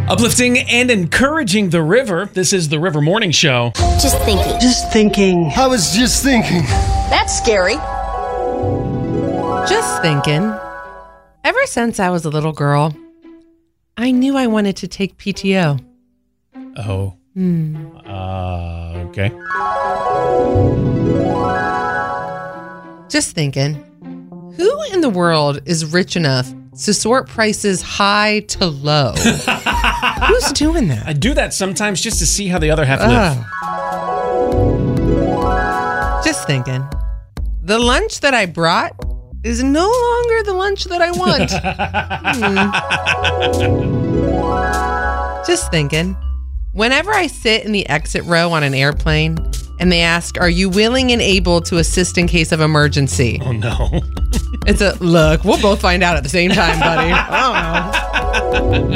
Uplifting and encouraging the river. This is the River Morning Show. Just thinking. I was just thinking. That's scary. Just thinking. Ever since I was a little girl, I knew I wanted to take PTO. Oh. Okay. Just thinking. Who in the world is rich enough to sort prices high to low? Who's doing that? I do that sometimes just to see how the other half live. Just thinking. The lunch that I brought is no longer the lunch that I want. Just thinking. Whenever I sit in the exit row on an airplane and they ask, are you willing and able to assist in case of emergency? Oh, no. It's a, look, we'll both find out at the same time, buddy. I don't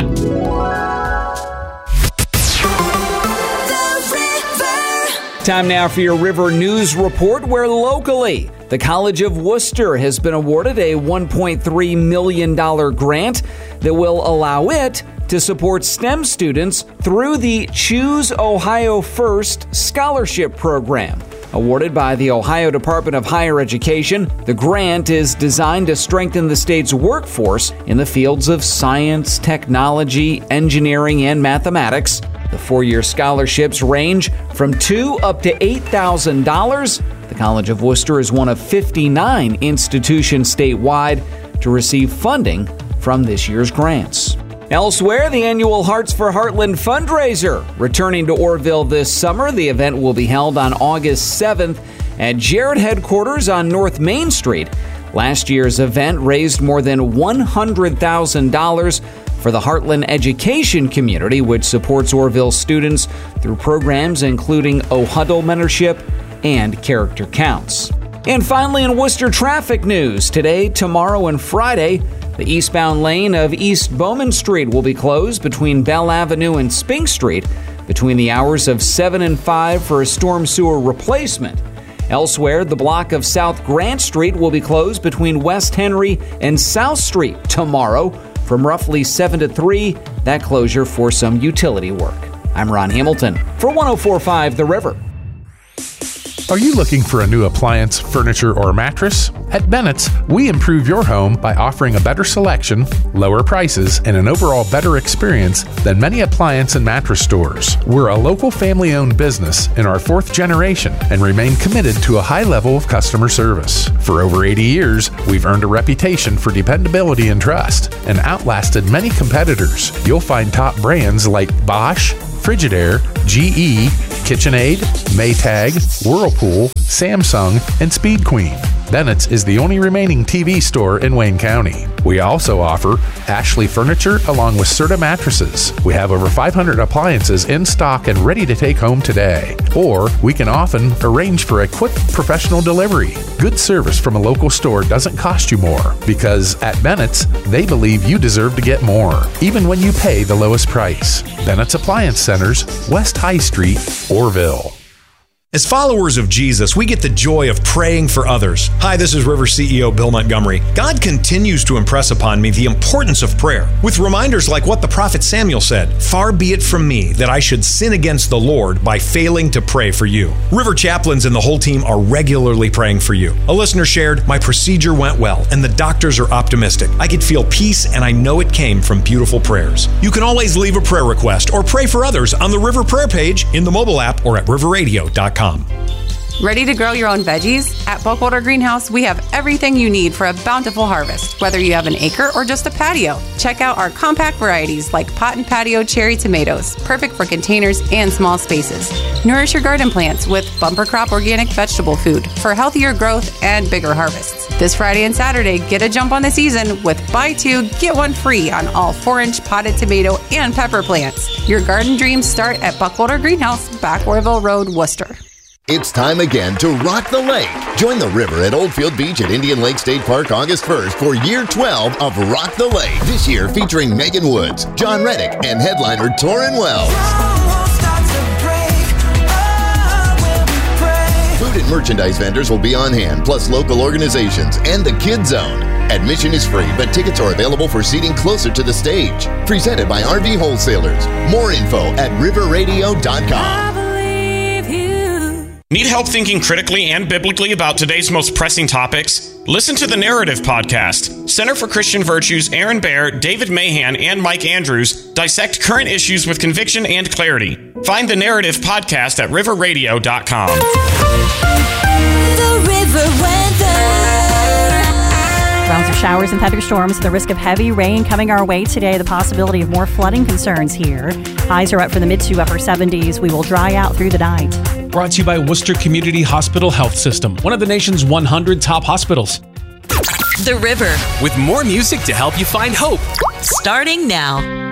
know. Time now for your River News Report, where locally, the College of Worcester has been awarded a $1.3 million grant that will allow it to support STEM students through the Choose Ohio First Scholarship Program. Awarded by the Ohio Department of Higher Education, the grant is designed to strengthen the state's workforce in the fields of science, technology, engineering, and mathematics. The 4-year scholarships range from $2,000 up to $8,000. The College of Worcester is one of 59 institutions statewide to receive funding from this year's grants. Elsewhere, the annual Hearts for Heartland fundraiser returning to Orrville this summer. The event will be held on August 7th at Jarrett headquarters on North Main Street. Last year's event raised more than $100,000 for the Heartland education community, which supports Orrville students through programs including OHuddle mentorship and character counts. And finally, in Worcester traffic news, today, tomorrow, and Friday, the eastbound lane of East Bowman Street will be closed between Bell Avenue and Spink Street between the hours of 7 and 5 for a storm sewer replacement. Elsewhere, the block of South Grant Street will be closed between West Henry and South Street tomorrow from roughly 7 to 3, that closure for some utility work. I'm Ron Hamilton for 104.5 The River. Are you looking for a new appliance, furniture, or mattress? At Bennett's, we improve your home by offering a better selection, lower prices, and an overall better experience than many appliance and mattress stores. We're a local family-owned business in our 4th generation and remain committed to a high level of customer service. For over 80 years, we've earned a reputation for dependability and trust and outlasted many competitors. You'll find top brands like Bosch, Frigidaire, GE, KitchenAid, Maytag, Whirlpool, Samsung, and Speed Queen. Bennett's is the only remaining TV store in Wayne County. We also offer Ashley Furniture along with Serta Mattresses. We have over 500 appliances in stock and ready to take home today. Or we can often arrange for a quick professional delivery. Good service from a local store doesn't cost you more because at Bennett's, they believe you deserve to get more, even when you pay the lowest price. Bennett's Appliance Centers, West High Street, Orrville. As followers of Jesus, we get the joy of praying for others. Hi, this is River CEO Bill Montgomery. God continues to impress upon me the importance of prayer, with reminders like what the prophet Samuel said, "Far be it from me that I should sin against the Lord by failing to pray for you." River chaplains and the whole team are regularly praying for you. A listener shared, "My procedure went well, and the doctors are optimistic. I could feel peace, and I know it came from beautiful prayers." You can always leave a prayer request or pray for others on the River Prayer page, in the mobile app, or at riverradio.com. Ready to grow your own veggies? At Buckwater Greenhouse, we have everything you need for a bountiful harvest, whether you have an acre or just a patio. Check out our compact varieties like pot and patio cherry tomatoes, perfect for containers and small spaces. Nourish your garden plants with bumper crop organic vegetable food for healthier growth and bigger harvests. This Friday and Saturday, get a jump on the season with buy 2, get 1 free on all 4-inch potted tomato and pepper plants. Your garden dreams start at Buckwater Greenhouse, back Orrville Road, Worcester. It's time again to rock the lake. Join the river at Oldfield Beach at Indian Lake State Park August 1st for year 12 of Rock the Lake. This year featuring Megan Woods, John Reddick, and headliner Torrin Wells. Food and merchandise vendors will be on hand, plus local organizations and the Kid Zone. Admission is free, but tickets are available for seating closer to the stage. Presented by RV Wholesalers. More info at riverradio.com. Need help thinking critically and biblically about today's most pressing topics? Listen to the Narrative Podcast. Center for Christian Virtues, Aaron Baer, David Mahan, and Mike Andrews dissect current issues with conviction and clarity. Find the Narrative Podcast at riverradio.com. The River Weather. Rounds of showers and thunderstorms, the risk of heavy rain coming our way today, the possibility of more flooding concerns here. Highs are up from the mid to upper 70s. We will dry out through the night. Brought to you by Worcester Community Hospital Health System, one of the nation's 100 top hospitals. The River. With more music to help you find hope. Starting now.